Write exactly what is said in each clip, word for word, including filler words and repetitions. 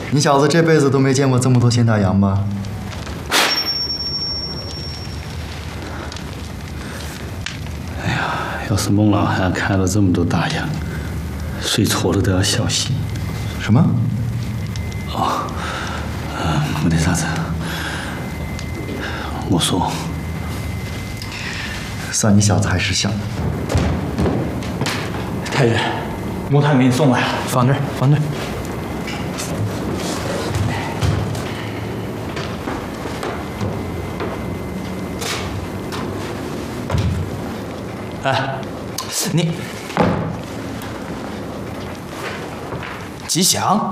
你小子这辈子都没见过这么多现大洋吧？ 哎呀，要是孟老汉看到这么多大洋，睡着了都要小心。 什么？ 哦，呃，没得啥子。我说， 算你小子还识相。 太君，木炭给你送来了，放这儿，放这儿。哎，你吉祥，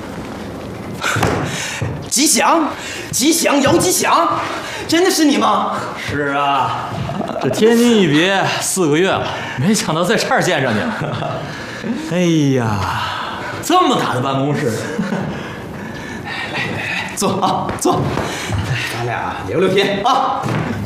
吉祥，吉祥，姚吉祥，真的是你吗？ 是啊，这天津一别四个月了，没想到在这儿见着你了。哎呀，这么大的办公室！ 来来来，坐啊，坐，咱俩聊聊天啊。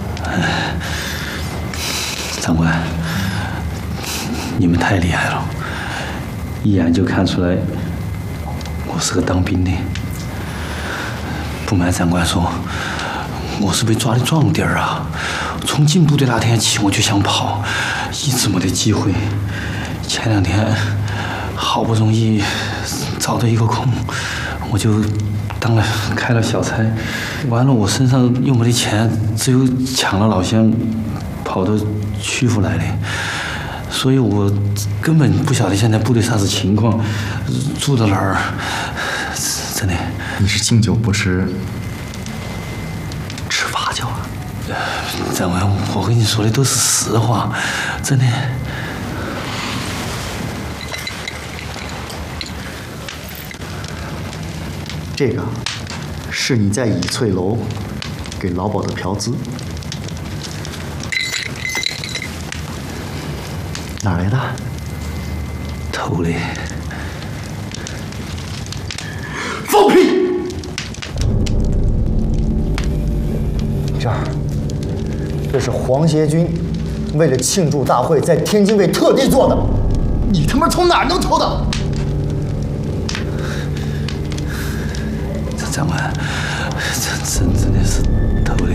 长官，你们太厉害了，一眼就看出来我是个当兵的。不瞒长官说，我是被抓的壮丁儿啊！从进部队那天起，我就想跑，一直没得机会。前两天好不容易找到一个空，我就当了开了小差。完了，我身上又没得钱，只有抢了老乡跑到曲阜来的，所以我根本不晓得现在部队啥子情况，住到哪儿，真的。 你是敬酒不吃吃罚酒啊？ 长官，我跟你说的都是实话，真的。 这个是你在倚翠楼给老鸨的嫖资，哪来的？ 偷的。 放屁！这儿，这是皇协军为了庆祝大会在天津卫特地做的，你他妈从哪儿能偷的？ 长官，这真真的是偷的。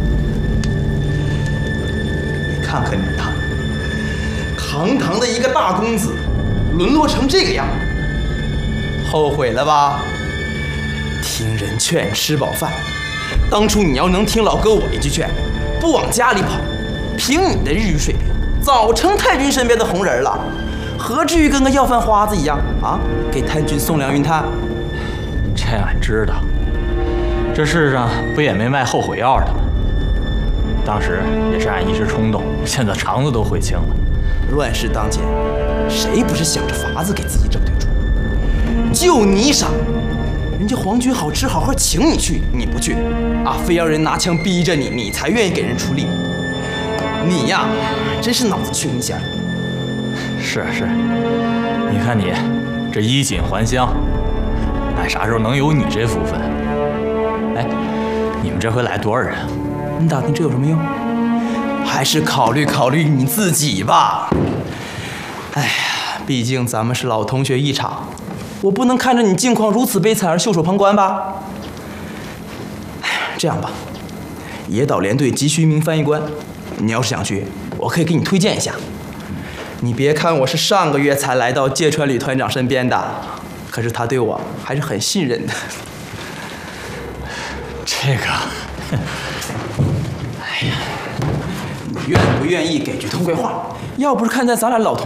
你看看你他，堂堂的一个大公子，沦落成这个样，后悔了吧？听人劝，吃饱饭。当初你要能听老哥我一句劝，不往家里跑，凭你的日语水平，早成太君身边的红人了，何至于跟个要饭花子一样啊？给太君送粮运炭。 这俺知道，这世上不也没卖后悔药的吗？当时也是俺一时冲动，现在肠子都悔青了。 乱世当前，谁不是想着法子给自己整对主？就你傻，人家皇军好吃好喝请你去，你不去啊，非要人拿枪逼着你，你才愿意给人出力。你呀，真是脑子缺根弦。 是啊是，你看你这衣锦还乡，俺啥时候能有你这福分？哎，你们这回来多少人？ 你打听这有什么用？还是考虑考虑你自己吧。哎呀，毕竟咱们是老同学一场，我不能看着你境况如此悲惨而袖手旁观吧。哎，这样吧，野岛联队急需一名翻译官，你要是想去，我可以给你推荐一下。你别看我是上个月才来到芥川李团长身边的，可是他对我还是很信任的。 这个， 哎呀，你愿不愿意给句痛快话？要不是看在咱俩老同